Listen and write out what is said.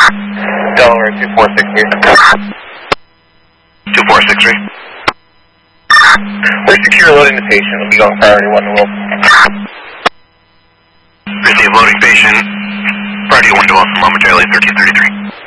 Delaware 2463. 2463. We're secure loading the patient. We'll be going priority 1 to Wilson. Receive loading patient. Priority 1 to Wilson momentarily, 1333.